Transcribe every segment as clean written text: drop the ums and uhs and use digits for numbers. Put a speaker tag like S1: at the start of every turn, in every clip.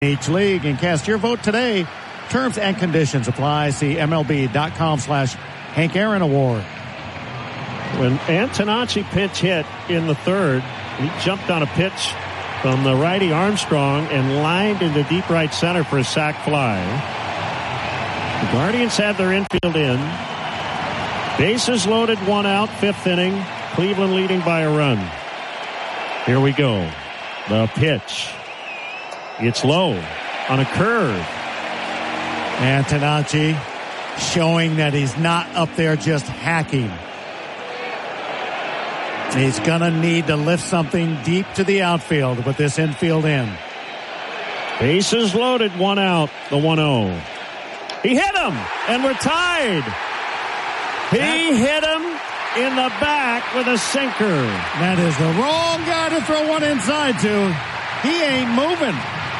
S1: each league and cast your vote today. Terms and conditions apply. See MLB.com/Hank Aaron Award.
S2: When Antonacci pinch hit in the third, he jumped on a pitch from the righty Armstrong and lined into deep right center for a sac fly. The Guardians have their infield in. Bases loaded, 1 out, 5th inning. Cleveland leading by a run. Here we go. The pitch. It's low on a curve.
S1: Antonacci showing that he's not up there just hacking. He's going to need to lift something deep to the outfield with this infield in.
S2: Bases loaded, 1 out, the 1-0. He hit him, and we're tied. He hit him in the back with a sinker.
S1: That is the wrong guy to throw one inside to. He ain't moving.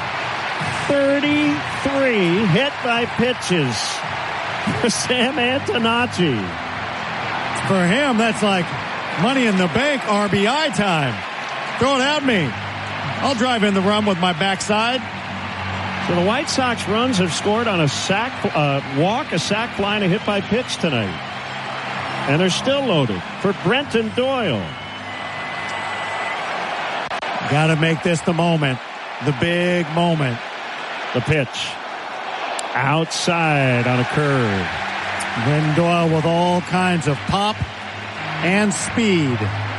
S2: 33 hit by pitches for Sam Antonacci.
S1: For him, that's like money in the bank RBI time. Throw it at me. I'll drive in the run with my backside.
S2: So the White Sox runs have scored on a walk, a sac fly, and a hit by pitch tonight. And they're still loaded for Brenton Doyle.
S1: Got to make this the moment. The big moment.
S2: The pitch. Outside on a curve.
S1: Brenton Doyle with all kinds of pop and speed.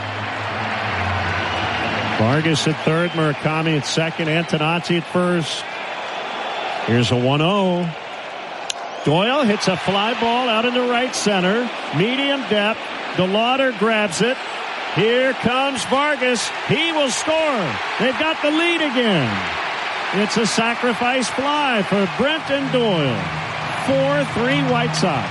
S2: Vargas at third, Murakami at second, Antonacci at first. Here's a 1-0. Doyle hits a fly ball out into right center. Medium depth. DeLauder grabs it. Here comes Vargas. He will score. They've got the lead again. It's a sacrifice fly for Brenton Doyle. 4-3 White Sox.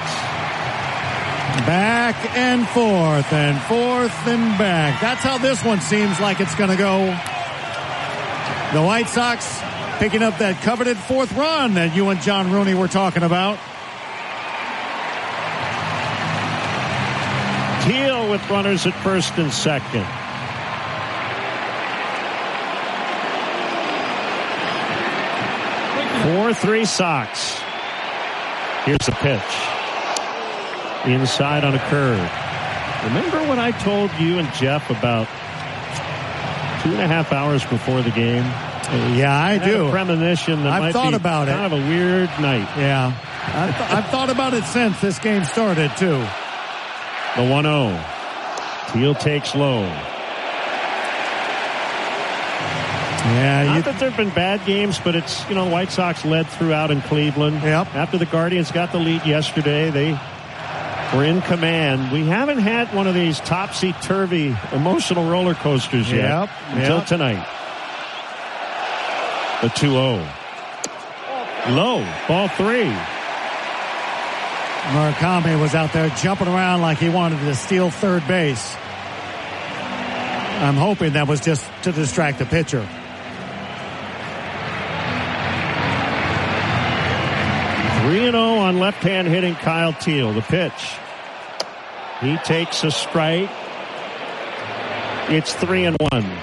S1: Back and forth and forth and back. That's how this one seems like it's going to go. The White Sox picking up that coveted 4th run that you and John Rooney were talking about.
S2: Teal with runners at first and second. Four, 4-3 Sox. Here's a pitch. Inside on a curve. Remember what I told you and Jeff about 2.5 hours before the game?
S1: Yeah, I do.
S2: A premonition that
S1: I've thought about it.
S2: Kind of a weird night.
S1: Yeah, I've thought about it since this game started too.
S2: The 1-0. Teal takes low.
S1: Yeah,
S2: not that there have been bad games, but it's, the White Sox led throughout in Cleveland.
S1: Yep.
S2: After the Guardians got the lead yesterday, they were in command. We haven't had one of these topsy-turvy emotional roller coasters yet until tonight. The 2-0. Low, ball 3.
S1: Murakami was out there jumping around like he wanted to steal third base. I'm hoping that was just to distract the pitcher.
S2: .3-0 on left-hand hitting Kyle Teal. The pitch. He takes a strike. It's 3-1.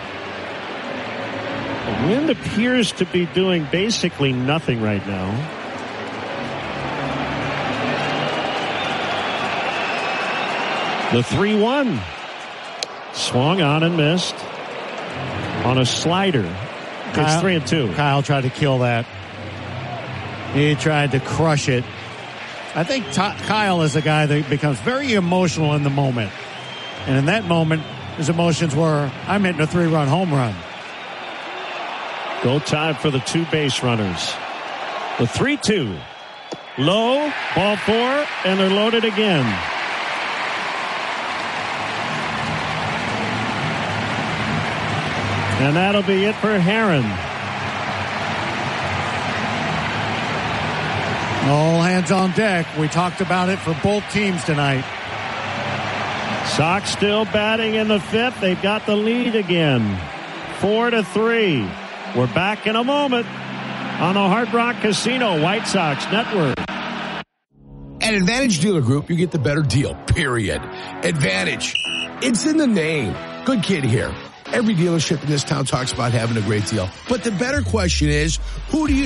S2: The wind appears to be doing basically nothing right now. The 3-1. Swung on and missed on a slider. It's 3-2.
S1: Kyle tried to kill that. He tried to crush it. I think Kyle is a guy that becomes very emotional in the moment. And in that moment, his emotions were, I'm hitting a 3-run home run.
S2: Go time for the 2 base runners. The 3-2. Low, ball 4, and they're loaded again. And that'll be it for Herron.
S1: All hands on deck. We talked about it for both teams tonight.
S2: Sox still batting in the 5th. They've got the lead again. 4-3. We're back in a moment on the Hard Rock Casino White Sox Network.
S3: At Advantage Dealer Group, you get the better deal, period. Advantage. It's in the name. Good kid here. Every dealership in this town talks about having a great deal. But the better question is, who do you